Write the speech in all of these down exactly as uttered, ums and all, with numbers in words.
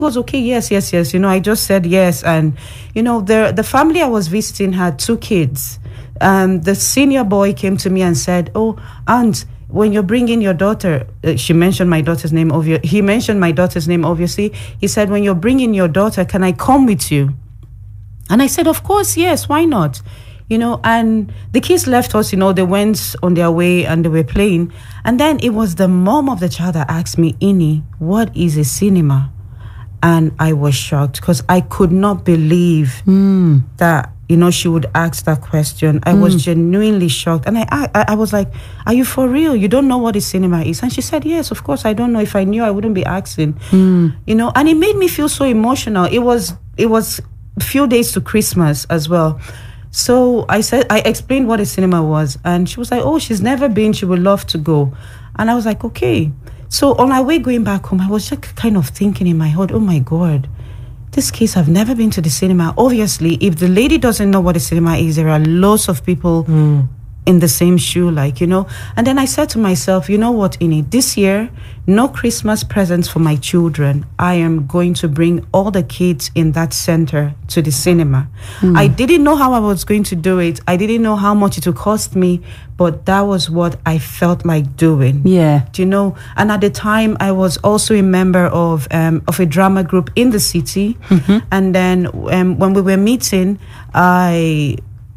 goes, okay, yes, yes, yes. You know, I just said yes. And, you know, the, the family I was visiting had two kids. Um, the senior boy came to me and said, oh, aunt, when you're bringing your daughter, uh, she mentioned my daughter's name, obviously. He mentioned my daughter's name, obviously. He said, when you're bringing your daughter, can I come with you? And I said, of course, yes, why not? You know, and the kids left us, you know, they went on their way and they were playing. And then it was the mom of the child that asked me, Ini, what is a cinema? And I was shocked because I could not believe mm. that, you know, she would ask that question. I mm. was genuinely shocked. And I, I I was like, are you for real? You don't know what a cinema is? And she said, yes, of course. I don't know. If I knew, I wouldn't be asking. Mm. You know, and it made me feel so emotional. It was, it was a few days to Christmas as well. So I said, I explained what a cinema was. And she was like, oh, she's never been. She would love to go. And I was like, okay. So on our way going back home, I was just kind of thinking in my head, oh my God, this kids have never been to the cinema. Obviously, if the lady doesn't know what a cinema is, there are lots of people mm. in the same shoe, like, you know. And then I said to myself, you know what, Ini, this year, no Christmas presents for my children. I am going to bring all the kids in that center to the cinema. Mm. I didn't know how I was going to do it. I didn't know how much it would cost me, but that was what I felt like doing. Yeah. Do you know? And at the time, I was also a member of um, of a drama group in the city. Mm-hmm. And then um, when we were meeting, I...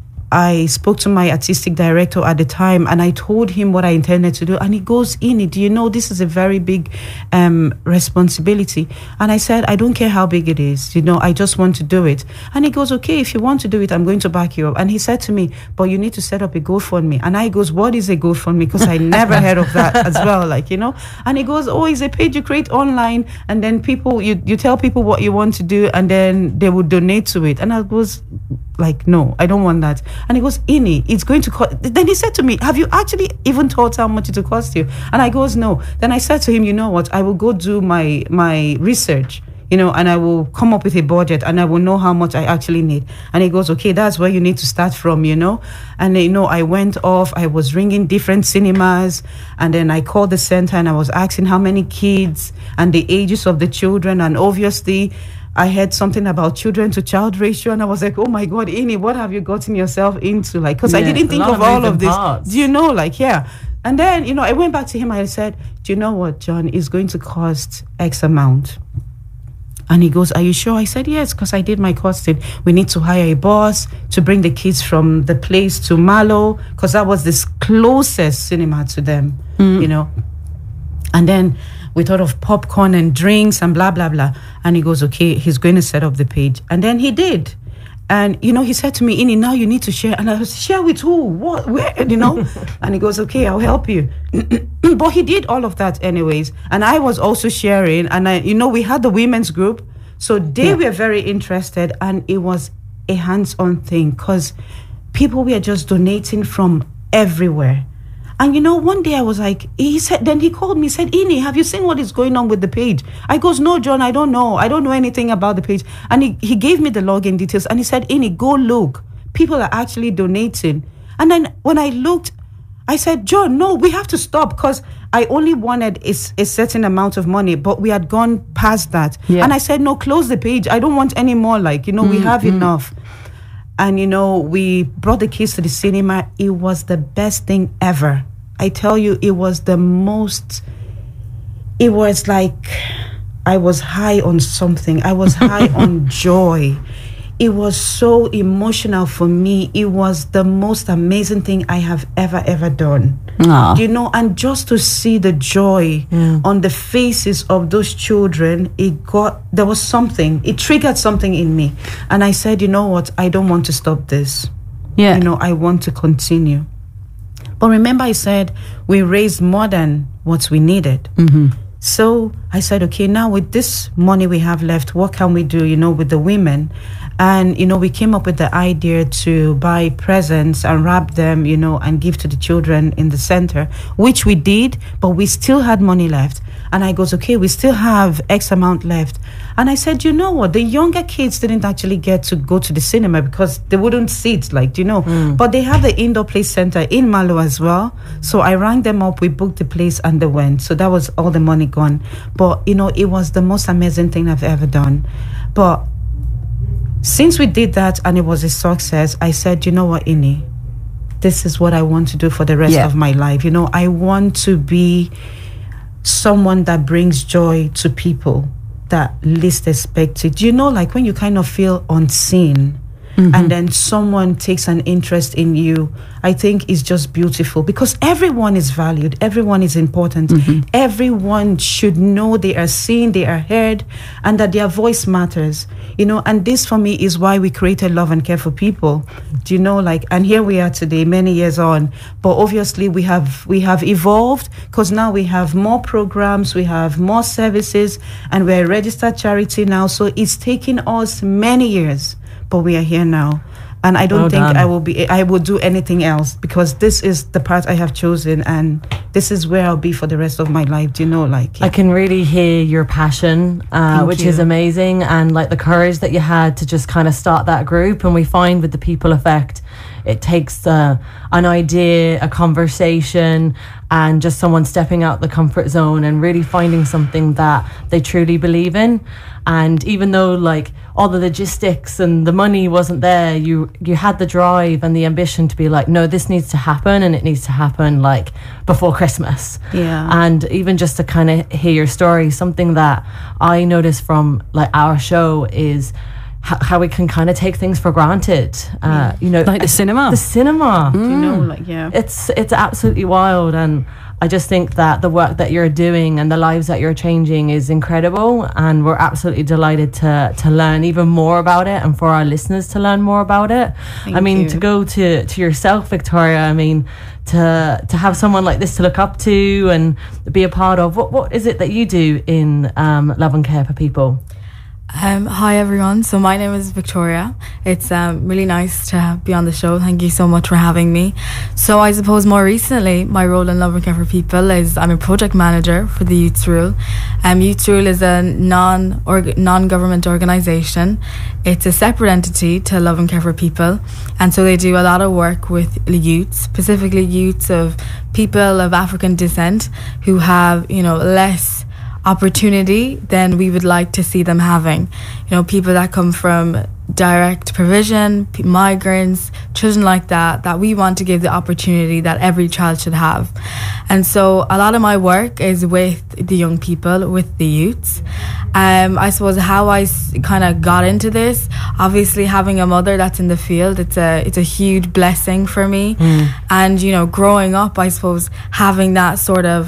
I spoke to my artistic director at the time and I told him what I intended to do. And he goes, Ini, do you know this is a very big um, responsibility? And I said, I don't care how big it is. You know, I just want to do it. And he goes, okay, if you want to do it, I'm going to back you up. And he said to me, but you need to set up a GoFundMe. And I goes, what is a GoFundMe? Because I never heard of that as well, like, you know. And he goes, oh, it's a page you create online. And then people, you, you tell people what you want to do and then they will donate to it. And I goes, like, no, I don't want that. And he goes, Ini, it's going to cost. Then he said to me, have you actually even thought how much it will cost you? And I goes, no. Then I said to him, you know what, I will go do my my research, you know, and I will come up with a budget and I will know how much I actually need. And he goes, okay, that's where you need to start from, you know. And, you know, I went off, I was ringing different cinemas, and then I called the center and I was asking how many kids and the ages of the children. And obviously, I heard something about children to child ratio, and I was like, oh my God, Ini, what have you gotten yourself into? Like, because yeah, I didn't think of, of all of this. Parts. Do you know, like, yeah. And then, you know, I went back to him and I said, do you know what, John, it's going to cost X amount. And he goes, are you sure? I said, yes, because I did my costing. We need to hire a bus to bring the kids from the place to Malo, because that was the closest cinema to them, mm. you know. And then we thought of popcorn and drinks and blah, blah, blah. And he goes, okay, he's going to set up the page. And then he did. And, you know, he said to me, Ini, now you need to share. And I was, share with who? What? Where? You know? And he goes, okay, I'll help you. But he did all of that anyways. And I was also sharing. And, I, you know, we had the women's group. So they yeah. were very interested. And it was a hands-on thing because people were just donating from everywhere. And, you know, one day I was like, he said, then he called me, said, Ini, have you seen what is going on with the page? I goes, no, John, I don't know. I don't know anything about the page. And he, he gave me the login details and he said, Ini, go look. People are actually donating. And then when I looked, I said, John, no, we have to stop because I only wanted a, a certain amount of money, but we had gone past that. Yeah. And I said, no, close the page. I don't want any more. Like, you know, mm, we have mm. enough. And, you know, we brought the kids to the cinema. It was the best thing ever. I tell you, it was the most, it was like I was high on something. I was high on joy. It was so emotional for me. It was the most amazing thing I have ever, ever done. Aww. You know, and just to see the joy yeah. on the faces of those children, it got, there was something, it triggered something in me. And I said, you know what, I don't want to stop this. Yeah. You know, I want to continue. But remember I said we raised more than what we needed. Mm-hmm. So I said, okay, now with this money we have left, what can we do, you know, with the women? And, you know, we came up with the idea to buy presents and wrap them, you know, and give to the children in the center, which we did, but we still had money left. And I goes, okay, we still have X amount left. And I said, you know what? The younger kids didn't actually get to go to the cinema because they wouldn't sit, like, you know. Mm. But they have the indoor play center in Malo as well. So I rang them up, we booked the place, and they went. So that was all the money gone. But, you know, it was the most amazing thing I've ever done. But since we did that and it was a success, I said, you know what, Ini, this is what I want to do for the rest yeah. of my life. You know, I want to be someone that brings joy to people that least expect it. You know, like when you kind of feel unseen, mm-hmm. and then someone takes an interest in you, I think it's just beautiful because everyone is valued, everyone is important, mm-hmm. everyone should know they are seen, they are heard, and that their voice matters. You know, and this for me is why we created Love and Care for People. Do you know, like, and here we are today, many years on. But obviously we have we have evolved because now we have more programs, we have more services, and we're a registered charity now. So it's taken us many years, but we are here now. And I don't well think done. I will be I will do anything else because this is the path I have chosen, and this is where I'll be for the rest of my life. Do you know, like yeah. I can really hear your passion, uh, which you. is amazing, and like the courage that you had to just kind of start that group. And we find with the People Effect, it takes uh, an idea, a conversation, and just someone stepping out the comfort zone and really finding something that they truly believe in. And even though like all the logistics and the money wasn't there, you you had the drive and the ambition to be like, no, this needs to happen, and it needs to happen like before Christmas. Yeah. And even just to kind of hear your story, something that I noticed from like our show is how we can kind of take things for granted, uh, yeah. you know, like the cinema. The cinema, mm. you know, like yeah, it's it's absolutely wild, and I just think that the work that you're doing and the lives that you're changing is incredible, and we're absolutely delighted to to learn even more about it, and for our listeners to learn more about it. Thank I mean, you. to go to to yourself, Victoria. I mean, to to have someone like this to look up to and be a part of. What what is it that you do in um, Love and Care for People? Um, hi everyone, so my name is Victoria. It's um, really nice to be on the show. Thank you so much for having me. So I suppose more recently my role in Love and Care for People is I'm a project manager for the Youth's Rule. Um, Youth's Rule is a non org- non-government organisation. It's a separate entity to Love and Care for People, and so they do a lot of work with youths, specifically youths of people of African descent who have, you know, less opportunity than we would like to see them having. You know, people that come from direct provision, p- migrants, children like that, that we want to give the opportunity that every child should have. And so a lot of my work is with the young people, with the youths. Um, I suppose how I s- kind of got into this, obviously having a mother that's in the field, it's a it's a huge blessing for me. Mm. And, you know, growing up, I suppose having that sort of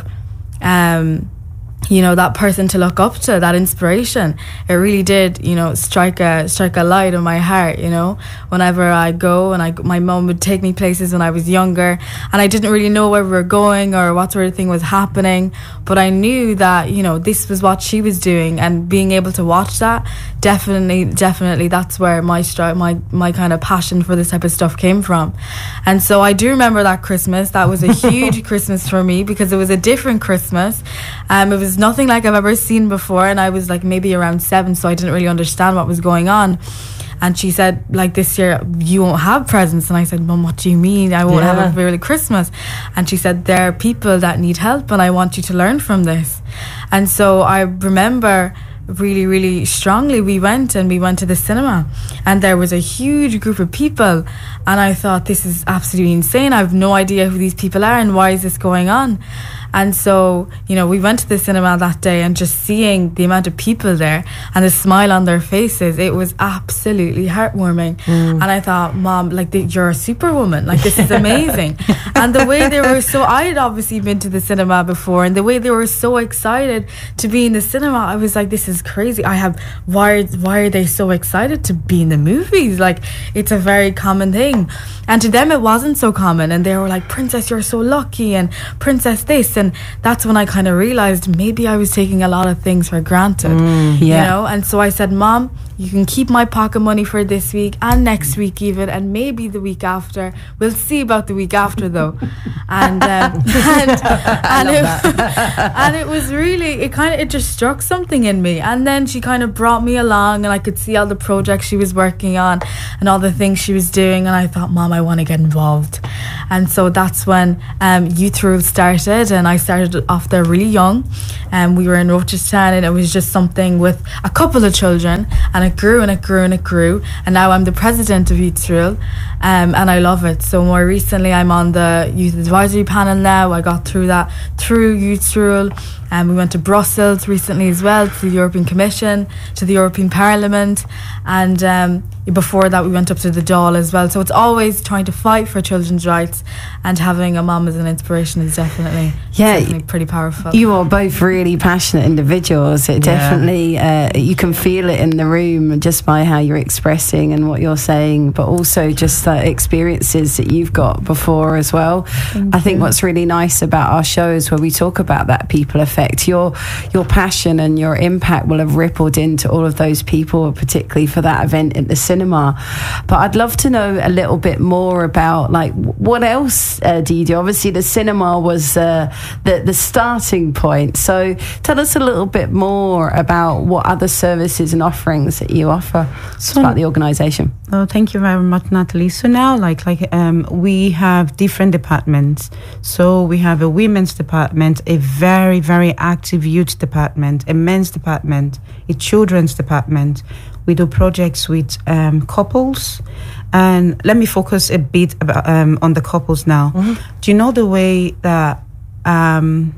um you know, that person to look up to, that inspiration, it really did, you know, strike a strike a light in my heart. You know, whenever I go, and I, my mum would take me places when I was younger, and I didn't really know where we were going or what sort of thing was happening, but I knew that, you know, this was what she was doing, and being able to watch that, definitely, definitely, that's where my stri- my my kind of passion for this type of stuff came from. And so I do remember that Christmas. That was a huge Christmas for me because it was a different Christmas. Um, it was nothing like I've ever seen before, and I was like maybe around seven, so I didn't really understand what was going on. And she said, like, this year you won't have presents. And I said, Mum, what do you mean I won't yeah. have a really Christmas? And she said, there are people that need help, and I want you to learn from this. And so I remember really, really strongly, we went and we went to the cinema, and there was a huge group of people, and I thought, this is absolutely insane. I have no idea who these people are, and why is this going on? And so, you know, we went to the cinema that day, and just seeing the amount of people there and the smile on their faces, it was absolutely heartwarming. Mm. And I thought, Mom, like, the, you're a superwoman. Like, this is amazing. And the way they were so, I had obviously been to the cinema before, and the way they were so excited to be in the cinema, I was like, this is crazy. I have, why, why are they so excited to be in the movies? Like, it's a very common thing. And to them, it wasn't so common. And they were like, Princess, you're so lucky, and Princess this. And and that's when I kind of realized maybe I was taking a lot of things for granted. Mm, yeah. You know, and so I said, Mom, you can keep my pocket money for this week and next week even, and maybe the week after. We'll see about the week after though. And um, and, and, it, and it was really, it kind of, it just struck something in me. And then she kind of brought me along, and I could see all the projects she was working on and all the things she was doing, and I thought, Mom, I want to get involved. And so that's when um, Youth Rule started, and I started off there really young, and we were in Rochestown, and it was just something with a couple of children, and it grew and it grew and it grew, and now I'm the president of Youth Rule, um, and I love it. So more recently I'm on the Youth Advisory Panel now. I got through that through Youth Rule, and we went to Brussels recently as well, to the European Commission, to the European Parliament, and um, before that we went up to the Dáil as well. So it's always trying to fight for children's rights, and having a mum as an inspiration is definitely, yeah, definitely pretty powerful. You are both really passionate individuals. It yeah. definitely, uh, you can feel it in the room just by how you're expressing and what you're saying, but also just the experiences that you've got before as well. Thank I you. think what's really nice about our shows where we talk about that people effect, your your passion and your impact will have rippled into all of those people, particularly for that event at the cinema. But I'd love to know a little bit more about, like, what else uh, do you do? Obviously the cinema was uh, the, the starting point, so tell us a little bit more about what other services and offerings that you offer so, about the organisation. Oh, thank you very much, Natalie. So now, like, like um, we have different departments. So we have a women's department, a very, very active youth department, a men's department, a children's department. We do projects with um, couples. And let me focus a bit about, um, on the couples now. Mm-hmm. Do you know the way that um,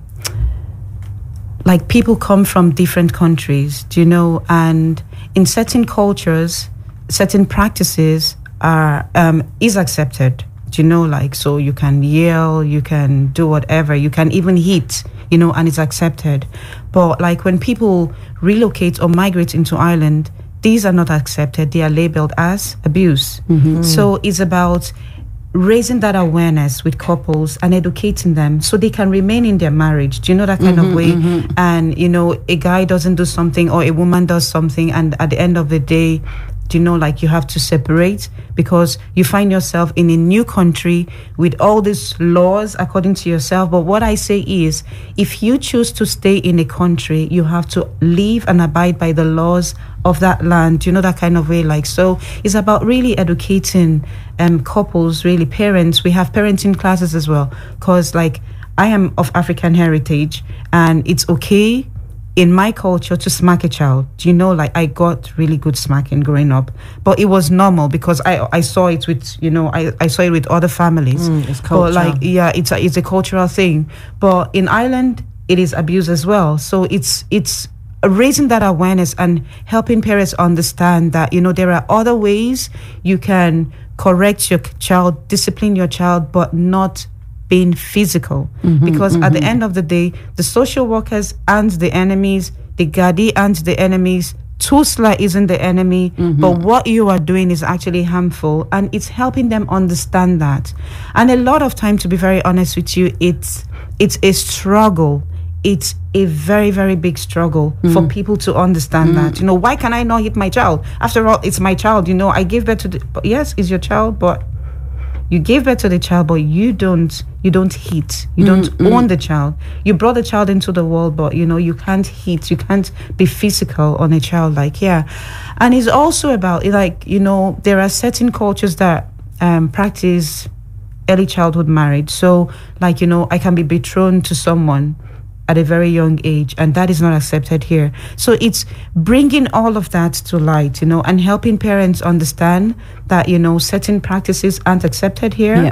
like people come from different countries, do you know, and in certain cultures, certain practices are um, is accepted, do you know, like, so you can yell, you can do whatever, you can even hit, you know, and it's accepted. But like when people relocate or migrate into Ireland, these are not accepted. They are labeled as abuse. Mm-hmm. So it's about raising that awareness with couples and educating them so they can remain in their marriage. Do you know, that kind mm-hmm, of way? Mm-hmm. And, you know, a guy doesn't do something or a woman does something, and at the end of the day, do you know, like, you have to separate because you find yourself in a new country with all these laws according to yourself. But what I say is, if you choose to stay in a country, you have to live and abide by the laws of that land. Do you know, that kind of way? Like, so it's about really educating um, couples, really parents. We have parenting classes as well, because like I am of African heritage, and it's okay in my culture to smack a child. Do you know, like, I got really good smacking growing up, but it was normal because I I saw it with, you know, I, I saw it with other families. Mm, it's culture. But like, yeah, it's a, it's a cultural thing. But in Ireland, it is abuse as well. So it's it's raising that awareness and helping parents understand that, you know, there are other ways you can correct your child, discipline your child, but not being physical. Mm-hmm, because mm-hmm. at the end of the day, the social workers aren't the enemies, the Gardaí aren't the enemies, Tusla isn't the enemy, mm-hmm. but what you are doing is actually harmful, and it's helping them understand that. And a lot of time, to be very honest with you, it's it's a struggle. It's a very, very big struggle mm-hmm. for people to understand mm-hmm. that. You know, why can I not hit my child? After all, it's my child. You know, I gave birth to the, but yes, it's your child, but you gave birth to the child, but you don't you don't hit. You don't mm-hmm. own the child. You brought the child into the world, but, you know, you can't hit. You can't be physical on a child. Like, yeah. And it's also about, like, you know, there are certain cultures that um, practice early childhood marriage. So, like, you know, I can be betrothed to someone at a very young age, and that is not accepted here. So it's bringing all of that to light, you know, and helping parents understand that, you know, certain practices aren't accepted here. Yeah.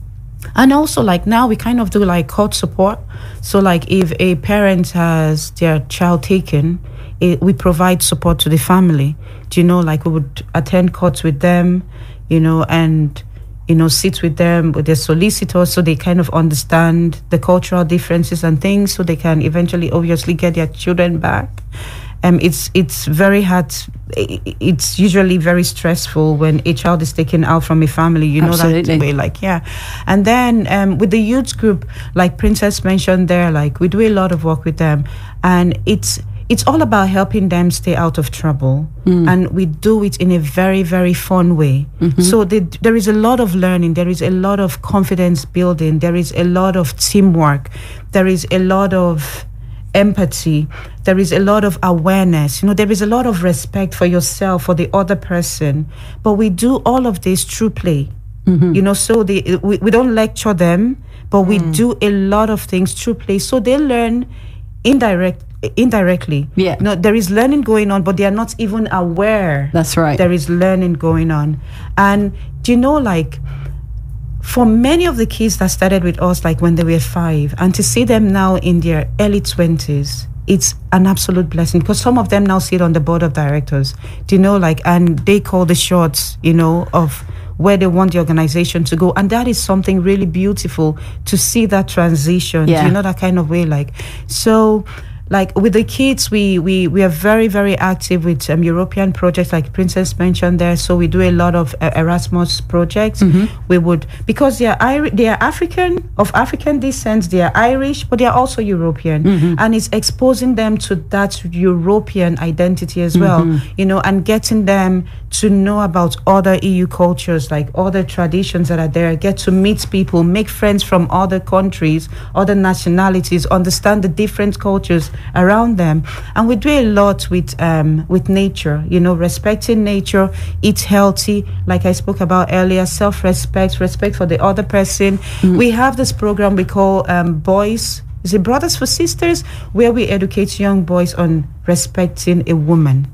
And also, like, now we kind of do like court support. So like if a parent has their child taken, it, we provide support to the family. Do you know, like, we would attend courts with them, you know, and you know, sit with them, with their solicitors, so they kind of understand the cultural differences and things, so they can eventually, obviously, get their children back. Um, it's it's very hard it's usually very stressful when a child is taken out from a family, you know. Absolutely. That way, like, yeah. And then um, with the youth group, like Princess mentioned there, like we do a lot of work with them, and it's it's all about helping them stay out of trouble, mm. and we do it in a very, very fun way. Mm-hmm. So the, there is a lot of learning, there is a lot of confidence building, there is a lot of teamwork, there is a lot of empathy, there is a lot of awareness, you know, there is a lot of respect for yourself, for the other person. But we do all of this through play, mm-hmm. you know, so they, we, we don't lecture them, but we mm. do a lot of things through play. So they learn indirect, indirectly. Yeah. You know, there is learning going on, but they are not even aware. That's right. There is learning going on. And do you know, like, for many of the kids that started with us, like when they were five, and to see them now in their early twenties, it's an absolute blessing, because some of them now sit on the board of directors, do you know, like, and they call the shots, you know, of where they want the organization to go. And that is something really beautiful to see that transition, yeah. you know, that kind of way. Like, so like with the kids, we we we are very, very active with um, European projects, like Princess mentioned there. So we do a lot of uh, Erasmus projects. Mm-hmm. We would, because they are Iri- they are African, of African descent, they are Irish, but they are also European, mm-hmm. and it's exposing them to that European identity as well, mm-hmm. you know, and getting them to know about other E U cultures, like other traditions that are there, get to meet people, make friends from other countries, other nationalities, understand the different cultures around them. And we do a lot with um with nature, you know, respecting nature, eat healthy, like I spoke about earlier, self-respect, respect for the other person. Mm. We have this program we call um boys is it Brothers for Sisters, where we educate young boys on respecting a woman.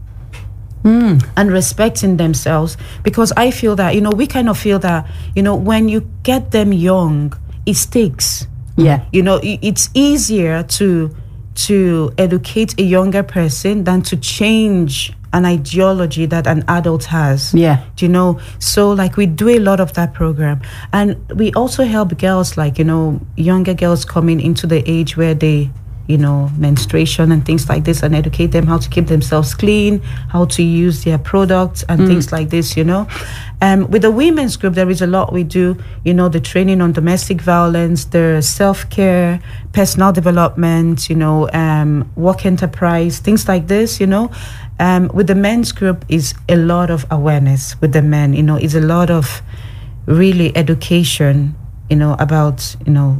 Mm. And respecting themselves, because I feel that, you know, we kind of feel that, you know, when you get them young, it sticks. Yeah. You know, it's easier to to educate a younger person than to change an ideology that an adult has. Yeah. Do you know? So like we do a lot of that program. And we also help girls, like, you know, younger girls coming into the age where they, you know, menstruation and things like this, and educate them how to keep themselves clean, how to use their products and mm. things like this, you know. Um, with the women's group, there is a lot we do, you know, the training on domestic violence, the self-care, personal development, you know, um, work enterprise, things like this, you know. Um, with the men's group is a lot of awareness with the men, you know, it's a lot of really education, you know, about, you know,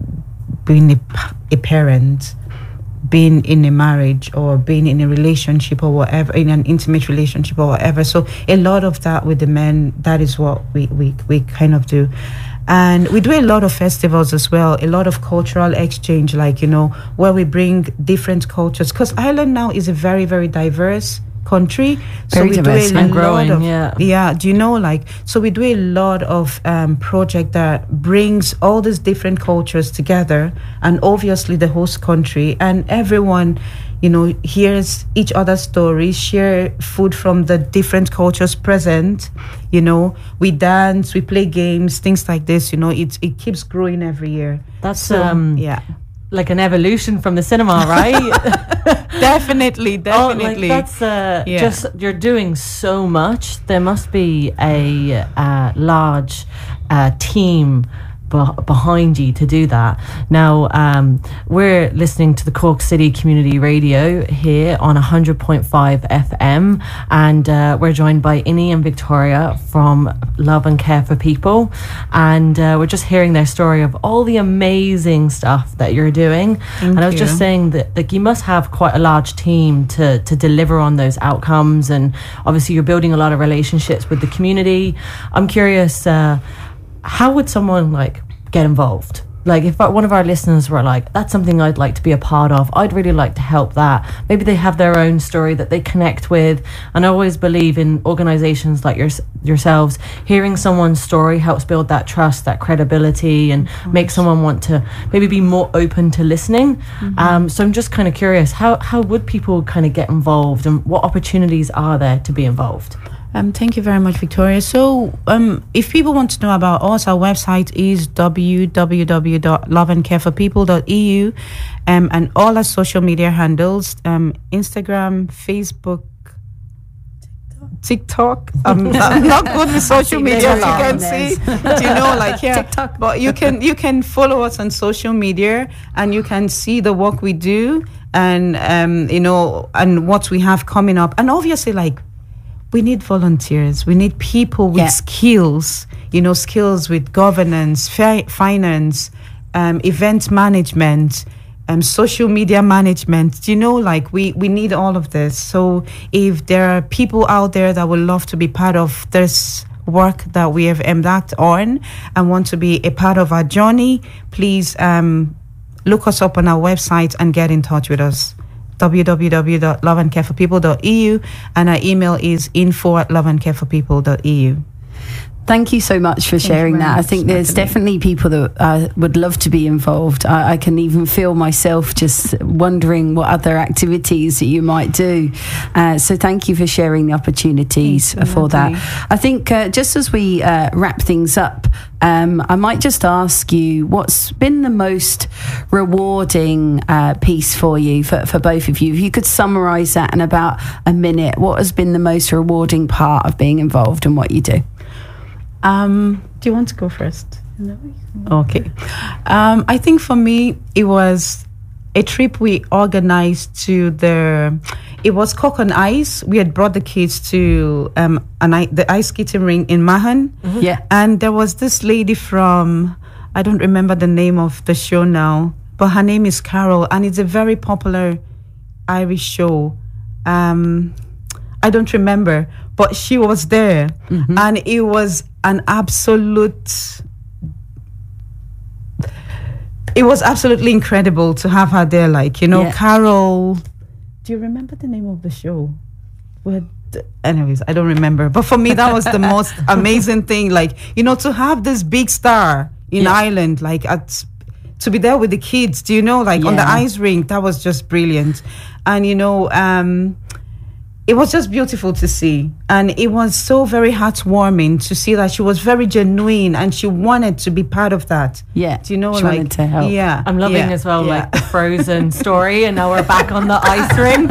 being a, a parent, being in a marriage, or being in a relationship, or whatever, in an intimate relationship or whatever. So a lot of that with the men, that is what we, we, we kind of do. And we do a lot of festivals as well, a lot of cultural exchange, like, you know, where we bring different cultures, because Ireland now is a very, very diverse country. So Very we diverse do a and lot growing, of, yeah. yeah, do you know, like, so we do a lot of um, project that brings all these different cultures together, and obviously the host country, and everyone, you know, hears each other's stories, share food from the different cultures present, you know, we dance, we play games, things like this, you know, it, it keeps growing every year. That's, so, um, yeah. like an evolution from the cinema, right? Definitely, definitely. Oh, like that's uh, Yeah. just, you're doing so much. There must be a uh, large uh, team be- behind you to do that. Now, um, we're listening to the Cork City Community Radio here on one hundred point five F M, and uh, we're joined by Innie and Victoria from Love and Care for People, and uh, we're just hearing their story of all the amazing stuff that you're doing. Thank and I was you. just saying that, like, you must have quite a large team to to deliver on those outcomes, and obviously you're building a lot of relationships with the community. I'm curious, uh, how would someone like get involved? Like, if one of our listeners were like, that's something I'd like to be a part of, I'd really like to help that. Maybe they have their own story that they connect with. And I always believe in organizations like your, yourselves, hearing someone's story helps build that trust, that credibility, and make someone want to maybe be more open to listening. Mm-hmm. Um, so I'm just kind of curious, how, how would people kind of get involved, and what opportunities are there to be involved? Um, thank you very much, Victoria. So um, if people want to know about us, our website is w w w dot love and care for people dot e u, um, and all our social media handles, um, Instagram, Facebook, TikTok. I'm, I'm not good with social media, as you can see. But, you know, like yeah. TikTok. But you can you can follow us on social media, and you can see the work we do, and um, you know, and what we have coming up. And obviously, like, we need volunteers. We need people with yeah. skills. You know, skills with governance, fi- finance, um, event management. Um, social media management, you know, like we, we need all of this. So if there are people out there that would love to be part of this work that we have embarked on and want to be a part of our journey, please um, look us up on our website and get in touch with us. w w w dot love and care for people dot e u, and our email is info at love and care for people dot e u. Thank you so much for sharing that. Much. I think there's definitely people that uh, would love to be involved. I, I can even feel myself just wondering what other activities that you might do. Uh, so thank you for sharing the opportunities you, for that. I think uh, just as we uh, wrap things up, um, I might just ask you what's been the most rewarding uh, piece for you, for, for both of you. If you could summarise that in about a minute, what has been the most rewarding part of being involved in what you do? Um, do you want to go first? No. Okay. Um, I think for me, it was a trip we organized to the, it was Cock on Ice. We had brought the kids to um, an, the ice skating rink in Mahon. Mm-hmm. Yeah. And there was this lady from, I don't remember the name of the show now, but her name is Carol, and it's a very popular Irish show. Um, I don't remember, but she was there, mm-hmm. and it was an absolute, it was absolutely incredible to have her there. Like, you know, yeah. Carol, do you remember the name of the show? With, anyways, I don't remember. But for me, that was the most amazing thing. Like, you know, to have this big star in yeah. Ireland, like at, to be there with the kids, do you know, like yeah. on the ice rink, that was just brilliant. And, you know, um, it was just beautiful to see, and it was so very heartwarming to see that she was very genuine and she wanted to be part of that. Yeah, do you know, she like wanted to help. Yeah, I'm loving yeah, as well, yeah. like the Frozen story, and now we're back on the ice rink.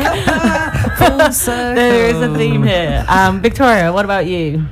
Full circle. There is a theme here. Um, Victoria, what about you?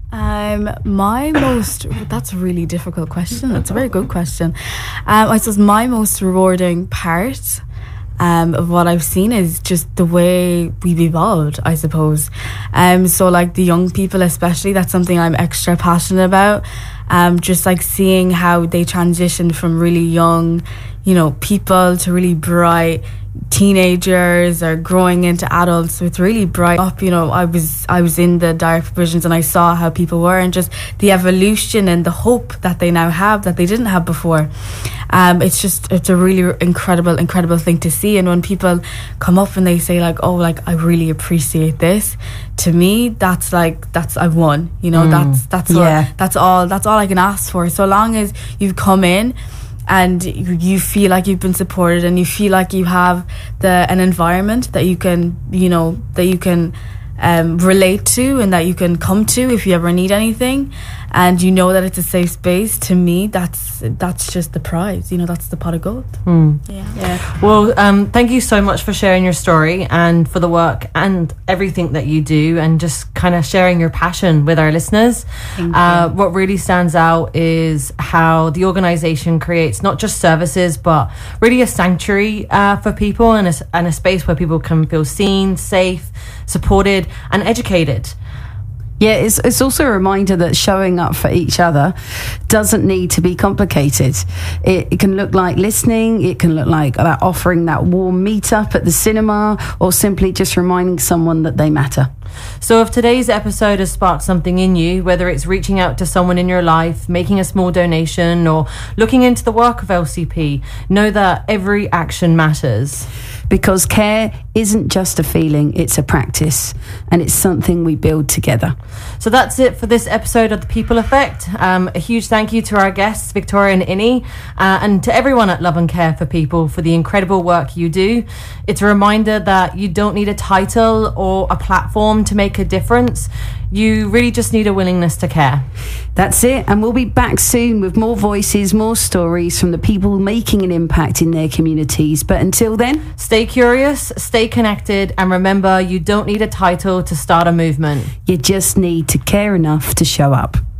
Um, my most, that's a really difficult question. That's a very good question. Um, I suppose my most rewarding part Um, of what I've seen is just the way we've evolved, I suppose. Um, so like the young people especially, that's something I'm extra passionate about. Um, just like seeing how they transitioned from really young, you know, people to really bright teenagers or growing into adults with really bright up. You know, I was I was in the direct provisions and I saw how people were, and just the evolution and the hope that they now have that they didn't have before. Um, it's just, it's a really incredible, incredible thing to see. And when people come up and they say like, oh, like, I really appreciate this, to me, that's like, that's, I've won, you know, mm. that's, that's, yeah. what, that's all, that's all I can ask for. So long as you've come in and you, you feel like you've been supported and you feel like you have the, an environment that you can, you know, that you can, um, relate to and that you can come to if you ever need anything, and you know that it's a safe space, to me that's that's just the prize, you know, that's the pot of gold. mm. yeah. yeah well um thank you so much for sharing your story and for the work and everything that you do, and just kind of sharing your passion with our listeners. Uh, what really stands out is how the organization creates not just services but really a sanctuary uh, for people, and a, and a space where people can feel seen, safe, supported and educated. Yeah, it's it's also a reminder that showing up for each other doesn't need to be complicated. It, it can look like listening, it can look like uh, offering that warm meetup at the cinema, or simply just reminding someone that they matter. So if today's episode has sparked something in you, whether it's reaching out to someone in your life, making a small donation, or looking into the work of L C P, know that every action matters. Because care isn't just a feeling, it's a practice, and it's something we build together. So that's it for this episode of The People Effect. Um, a huge thank you to our guests, Victoria and Innie, uh, and to everyone at Love and Care for People for the incredible work you do. It's a reminder that you don't need a title or a platform to make a difference. You really just need a willingness to care. That's it, and we'll be back soon with more voices, more stories from the people making an impact in their communities. But until then, stay Stay curious, stay connected, and remember, you don't need a title to start a movement. You just need to care enough to show up.